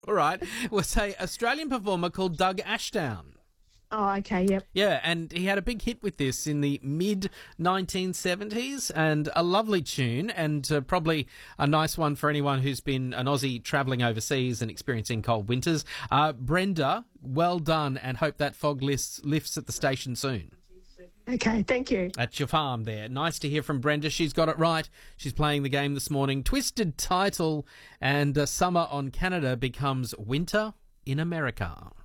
All right. We'll say Australian performer called Doug Ashdown. Oh, okay, yep. Yeah, and he had a big hit with this in the mid-1970s, and a lovely tune, and probably a nice one for anyone who's been an Aussie travelling overseas and experiencing cold winters. Brenda, well done, and hope that fog lifts at the station soon. Okay, thank you. At your farm there. Nice to hear from Brenda. She's got it right. She's playing the game this morning. Twisted title, and summer on Canada becomes winter in America.